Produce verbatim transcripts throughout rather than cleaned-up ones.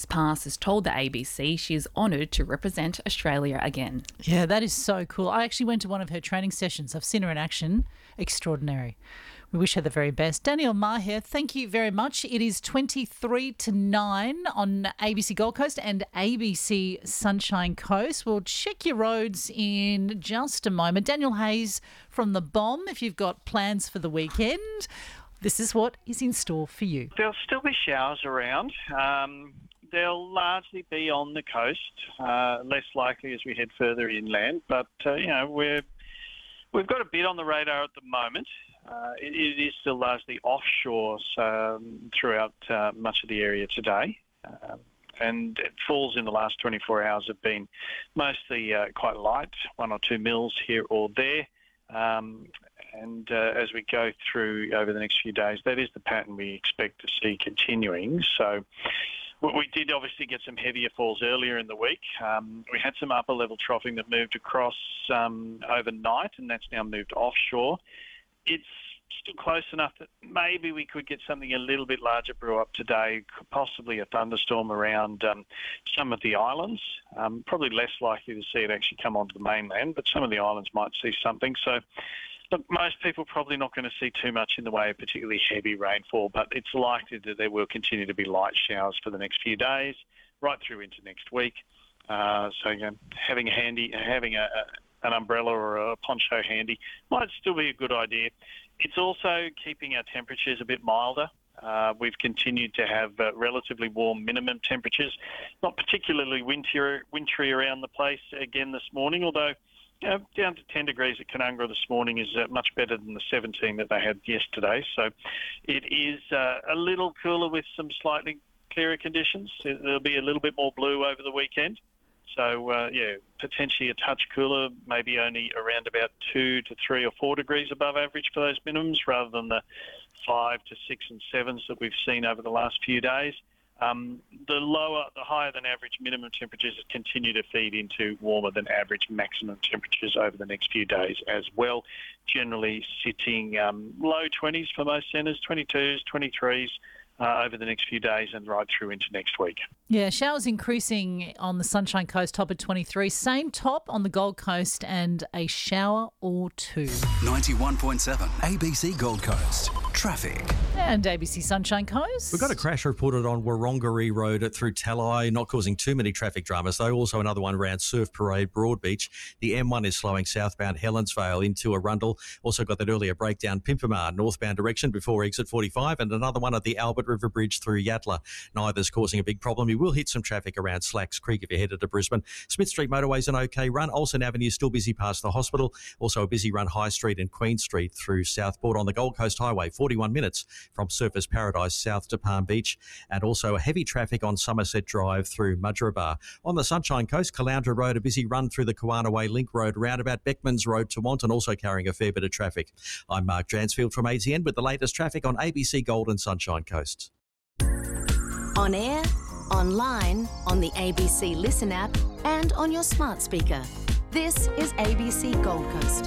Pass has told the A B C she is honoured to represent Australia again. Yeah, that is so cool. I actually went to one of her training sessions. I've seen her in action. Extraordinary. We wish her the very best. Danielle Maher, thank you very much. It is twenty-three to nine on A B C Gold Coast and A B C Sunshine Coast. We'll check your roads in just a moment. Daniel Hayes from The Bomb, if you've got plans for the weekend, this is what is in store for you. There'll still be showers around. Um, they'll largely be on the coast, uh, less likely as we head further inland. But, uh, you know, we're, we've got a bit on the radar at the moment. Uh, it, it is still largely offshore um, throughout uh, much of the area today. Um, and it falls in the last twenty-four hours have been mostly uh, quite light, one or two mils here or there. Um, and uh, as we go through over the next few days, that is the pattern we expect to see continuing. So we did obviously get some heavier falls earlier in the week. Um, we had some upper level troughing that moved across um, overnight, and that's now moved offshore. It's still close enough that maybe we could get something a little bit larger brew up today, possibly a thunderstorm around um, some of the islands. Um, probably less likely to see it actually come onto the mainland, but some of the islands might see something. So, look, most people probably not going to see too much in the way of particularly heavy rainfall, but it's likely that there will continue to be light showers for the next few days, right through into next week. Uh, so, you know, having a handy, having a, a an umbrella or a poncho handy might still be a good idea. It's also keeping our temperatures a bit milder. Uh, we've continued to have uh, relatively warm minimum temperatures, not particularly wintry, wintry around the place again this morning, although you know, down to ten degrees at Canungra this morning is uh, much better than the seventeen that they had yesterday. So it is uh, a little cooler with some slightly clearer conditions. There'll be a little bit more blue over the weekend. So, uh, yeah, potentially a touch cooler, maybe only around about two to three or four degrees above average for those minimums rather than the five to six and sevens that we've seen over the last few days. Um, the lower, the higher than average minimum temperatures continue to feed into warmer than average maximum temperatures over the next few days as well, generally sitting um, low twenties for most centres, twenty-twos, twenty-threes, Uh, over the next few days and right through into next week. Yeah, showers increasing on the Sunshine Coast, top at twenty-three. Same top on the Gold Coast and a shower or two. ninety-one point seven A B C Gold Coast. Traffic. And A B C Sunshine Coast. We've got a crash reported on Warrongaree Road through Talai, not causing too many traffic dramas, though. Also another one around Surf Parade, Broadbeach. The M one is slowing southbound Helensvale into Arundel. Also got that earlier breakdown, Pimpamar, northbound direction before exit forty-five, and another one at the Albert River Bridge through Yatala. Neither's causing a big problem. You will hit some traffic around Slacks Creek if you're headed to Brisbane. Smith Street motorway's an okay run. Olsen Avenue is still busy past the hospital. Also a busy run High Street and Queen Street through Southport on the Gold Coast Highway. forty-one minutes from Surfers Paradise south to Palm Beach. And also heavy traffic on Somerset Drive through Mudgeeraba. On the Sunshine Coast, Caloundra Road, a busy run through the Kawana Way Link Road roundabout, Beckmans Road to Wanton, also carrying a fair bit of traffic. I'm Mark Dransfield from A T N with the latest traffic on A B C Gold and Sunshine Coast. On air, online, on the A B C Listen app and on your smart speaker. This is A B C Gold Coast.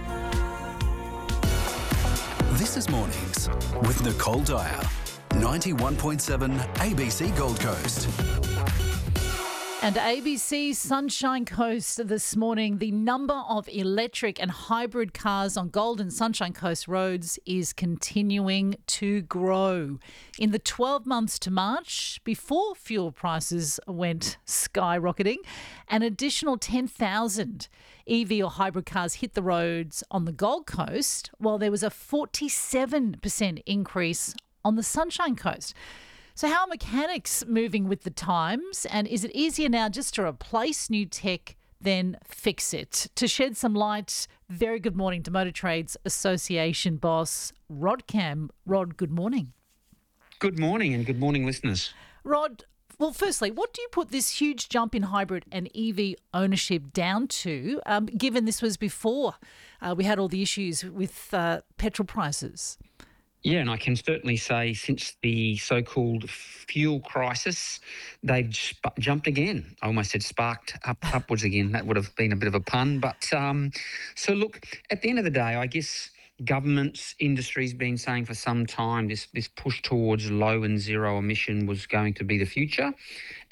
This is Mornings with Nicole Dyer. ninety-one point seven A B C Gold Coast. And A B C Sunshine Coast this morning, the number of electric and hybrid cars on Gold and Sunshine Coast roads is continuing to grow. In the twelve months to March, before fuel prices went skyrocketing, an additional ten thousand E V or hybrid cars hit the roads on the Gold Coast, while there was a forty-seven percent increase on the Sunshine Coast. So how are mechanics moving with the times, and is it easier now just to replace new tech than fix it? To shed some light, very good morning to Motor Trades Association boss Rod Cam. Rod, good morning. Good morning, and good morning, listeners. Rod, well, firstly, what do you put this huge jump in hybrid and E V ownership down to, um, given this was before uh, we had all the issues with uh, petrol prices? Yeah, and I can certainly say since the so-called fuel crisis, they've sp- jumped again. I almost said sparked up upwards again. That would have been a bit of a pun. But um, so look, at the end of the day, I guess governments, industry's been saying for some time this this push towards low and zero emission was going to be the future.